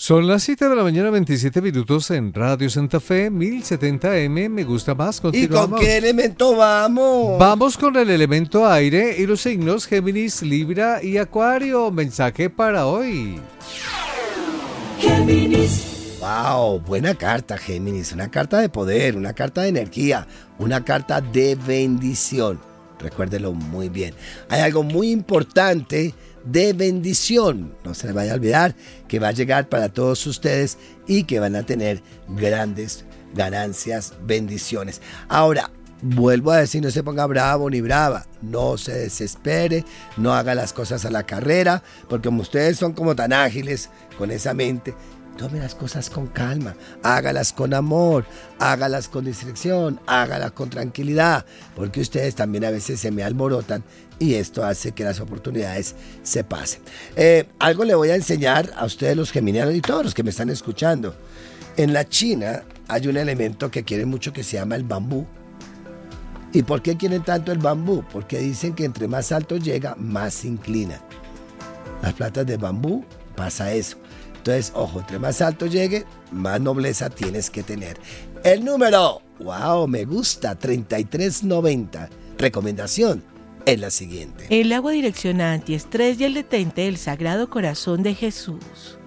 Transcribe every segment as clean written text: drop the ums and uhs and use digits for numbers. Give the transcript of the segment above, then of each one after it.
Son las 7 de la mañana, 27 minutos en Radio Santa Fe, 1070M, me gusta más, ¿Y continuamos. con qué elemento vamos? Vamos con el elemento aire y los signos Géminis, Libra y Acuario. Mensaje para hoy. Géminis. Wow, buena carta, Géminis. Una carta de poder, una carta de energía, una carta de bendición. Recuérdelo muy bien. Hay algo muy importante de bendición. No se les vaya a olvidar que va a llegar para todos ustedes y que van a tener grandes ganancias, bendiciones. Ahora, vuelvo a decir, no se ponga bravo ni brava, no se desespere, no haga las cosas a la carrera, porque como ustedes son como tan ágiles con esa mente, tome las cosas con calma, hágalas con amor, hágalas con discreción, hágalas con tranquilidad, porque ustedes también a veces se me alborotan y esto hace que las oportunidades se pasen. Algo le voy a enseñar a ustedes los geminianos y todos los que me están escuchando. En la China hay un elemento que quieren mucho que se llama el bambú. ¿Y por qué quieren tanto el bambú? Porque dicen que entre más alto llega, más se inclina. Las plantas de bambú pasa eso. Entonces, ojo, entre más alto llegue, más nobleza tienes que tener. El número, wow, me gusta, 3390. Recomendación es la siguiente. El agua direcciona antiestrés y el detente del Sagrado Corazón de Jesús.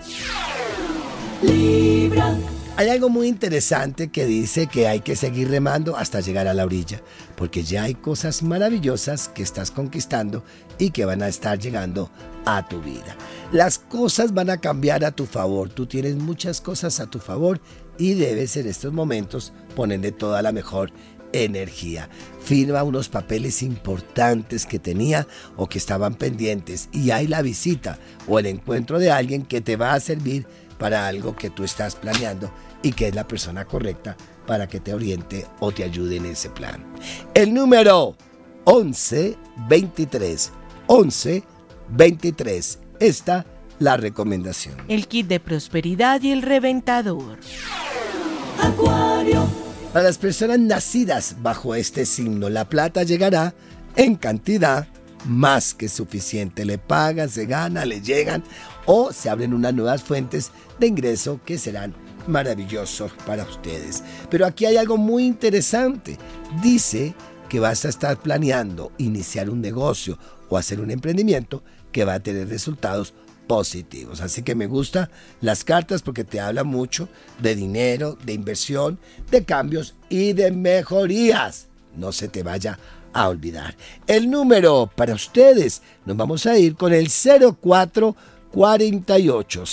Libra. Hay algo muy interesante que dice que hay que seguir remando hasta llegar a la orilla, porque ya hay cosas maravillosas que estás conquistando y que van a estar llegando a tu vida. Las cosas van a cambiar a tu favor, tú tienes muchas cosas a tu favor y debes en estos momentos ponerle toda la mejor energía. Firma unos papeles importantes que tenía o que estaban pendientes y hay la visita o el encuentro de alguien que te va a servir para algo que tú estás planeando y que es la persona correcta para que te oriente o te ayude en ese plan. El número 1123. 1123. Esta la recomendación. El kit de prosperidad y el reventador. Acuario. Para las personas nacidas bajo este signo, la plata llegará en cantidad más que suficiente. Le pagan, se gana, le llegan o se abren unas nuevas fuentes de ingreso que serán maravillosos para ustedes. Pero aquí hay algo muy interesante. Dice que vas a estar planeando iniciar un negocio o hacer un emprendimiento que va a tener resultados positivos. Así que me gustan las cartas porque te habla mucho de dinero, de inversión, de cambios y de mejorías. No se te vaya a olvidar. El número para ustedes, nos vamos a ir con el 0448.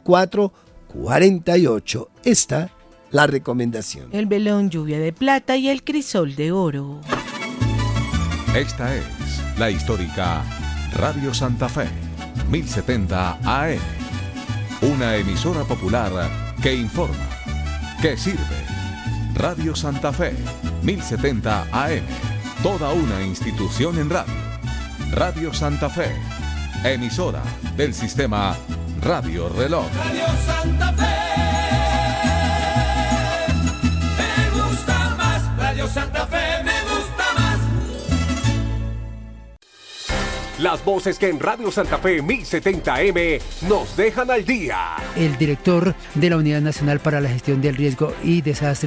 0448. Esta la recomendación. El velón lluvia de plata y el crisol de oro. Esta es la histórica Radio Santa Fe, 1070 AM. Una emisora popular que informa, que sirve. Radio Santa Fe, 1070 AM. Toda una institución en radio. Radio Santa Fe, emisora del sistema Radio Reloj. Radio Santa Fe. Me gusta más. Radio Santa Fe me gusta más. Las voces que en Radio Santa Fe 1070M nos dejan al día. El director de la Unidad Nacional para la Gestión del Riesgo y Desastres